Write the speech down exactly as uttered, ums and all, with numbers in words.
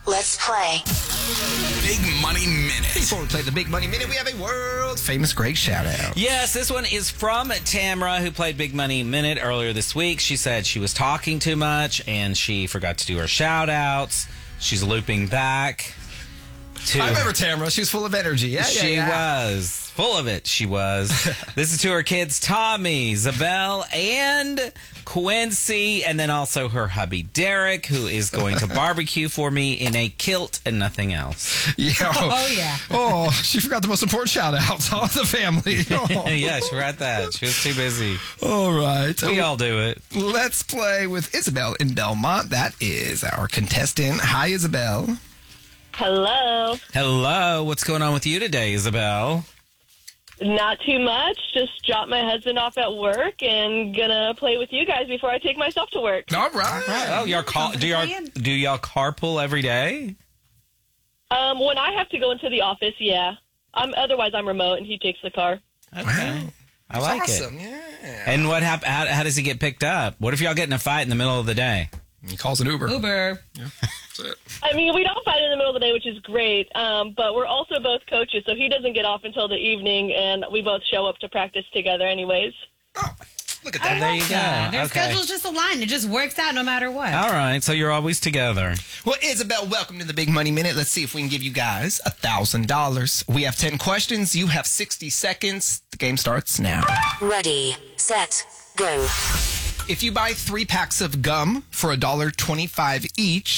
Let's play. Big Money Minute. Before we play the Big Money Minute, we have a world famous Greg shout out. Yes, this one is from Tamra, who played Big Money Minute earlier this week. She said she was talking too much and she forgot to do her shout outs. She's looping back to. I remember Tamra. She was full of energy. Yeah, She yeah, yeah. was. Full of it, she was. This is to her kids, Tommy, Zabel, and Quincy, and then also her hubby, Derek, who is going to barbecue for me in a kilt and nothing else. Yeah. Oh, yeah. Oh, she forgot the most important shout outs on the family. Oh. Yeah, she forgot that. She was too busy. All right. We all do it. Let's play with Isabel in Belmont. That is our contestant. Hi, Isabel. Hello. Hello. What's going on with you today, Isabel? Not too much. Just dropped my husband off at work and gonna play with you guys before I take myself to work. All right. Oh, y'all call, do y'all do y'all carpool every day? Um, when I have to go into the office, yeah. I'm otherwise I'm remote and he takes the car. Okay. Wow. I like awesome. it. Yeah. And what hap- how, how does he get picked up? What if y'all get in a fight in the middle of the day? He calls an Uber. Uber. That's it. I mean, we don't fight in the middle of the day, which is great. Um, but we're also both coaches, so he doesn't get off until the evening, and we both show up to practice together, anyways. Oh, look at I that. there you like go. that. Their Okay. schedules just align. It just works out no matter what. All right, so you're always together. Well, Isabel, welcome to the Big Money Minute. Let's see if we can give you guys one thousand dollars. We have ten questions. You have sixty seconds. The game starts now. Ready, set, go. If you buy three packs of gum for one dollar twenty-five each,